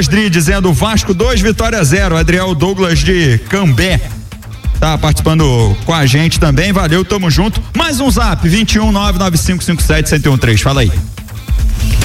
Douglas Dri dizendo Vasco 2, Vitória 0. Adriel Douglas de Cambé tá participando com a gente também. Valeu, tamo junto. Mais um zap, 21 99557 1013. Fala aí.